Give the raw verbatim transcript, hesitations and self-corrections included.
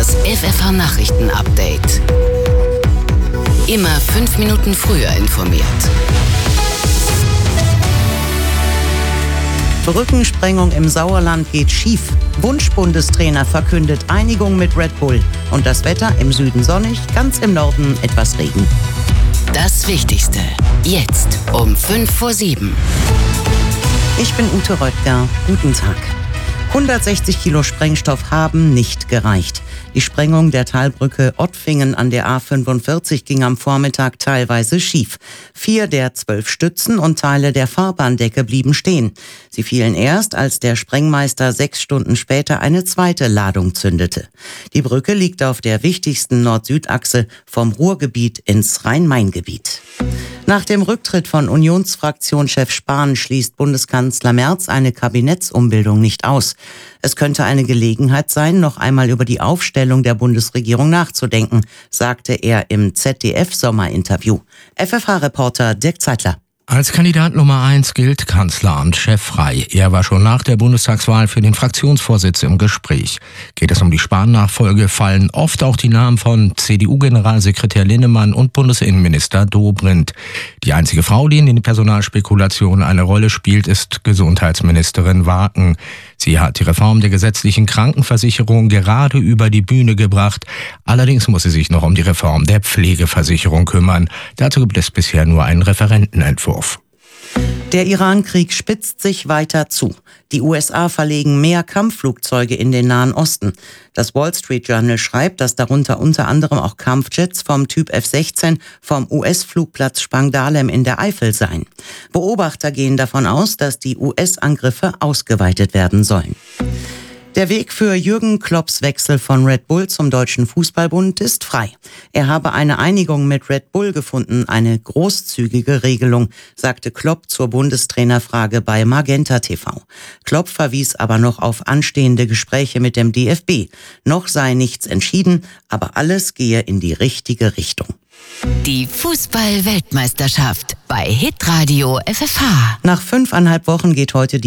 Das F F H-Nachrichten-Update. Immer fünf Minuten früher informiert. Brückensprengung im Sauerland geht schief. Wunschbundestrainer verkündet Einigung mit Red Bull. Und das Wetter im Süden sonnig, ganz im Norden etwas Regen. Das Wichtigste jetzt um fünf vor sieben. Ich bin Ute Röttger. Guten Tag. hundertsechzig Kilo Sprengstoff haben nicht gereicht. Die Sprengung der Talbrücke Ottfingen an der A fünfundvierzig ging am Vormittag teilweise schief. Vier der zwölf Stützen und Teile der Fahrbahndecke blieben stehen. Sie fielen erst, als der Sprengmeister sechs Stunden später eine zweite Ladung zündete. Die Brücke liegt auf der wichtigsten Nord-Süd-Achse vom Ruhrgebiet ins Rhein-Main-Gebiet. Nach dem Rücktritt von Unionsfraktionschef Spahn schließt Bundeskanzler Merz eine Kabinettsumbildung nicht aus. Es könnte eine Gelegenheit sein, noch einmal über die Aufstellung der Bundesregierung nachzudenken, sagte er im Z D F-Sommerinterview. F F H-Reporter Dirk Zeitler. Als Kandidat Nummer eins gilt Kanzleramtschef Frey. Er war schon nach der Bundestagswahl für den Fraktionsvorsitz im Gespräch. Geht es um die Spahn-Nachfolge, fallen oft auch die Namen von C D U-Generalsekretär Linnemann und Bundesinnenminister Dobrindt. Die einzige Frau, die in den Personalspekulationen eine Rolle spielt, ist Gesundheitsministerin Waken. Sie hat die Reform der gesetzlichen Krankenversicherung gerade über die Bühne gebracht. Allerdings muss sie sich noch um die Reform der Pflegeversicherung kümmern. Dazu gibt es bisher nur einen Referentenentwurf. Der Iran-Krieg spitzt sich weiter zu. Die U S A verlegen mehr Kampfflugzeuge in den Nahen Osten. Das Wall Street Journal schreibt, dass darunter unter anderem auch Kampfjets vom Typ F sechzehn vom U S-Flugplatz Spangdahlem in der Eifel seien. Beobachter gehen davon aus, dass die U S-Angriffe ausgeweitet werden sollen. Der Weg für Jürgen Klopps Wechsel von Red Bull zum Deutschen Fußballbund ist frei. Er habe eine Einigung mit Red Bull gefunden, eine großzügige Regelung, sagte Klopp zur Bundestrainerfrage bei Magenta T V. Klopp verwies aber noch auf anstehende Gespräche mit dem D F B. Noch sei nichts entschieden, aber alles gehe in die richtige Richtung. Die Fußball-Weltmeisterschaft bei Hitradio F F H. Nach fünfeinhalb Wochen geht heute die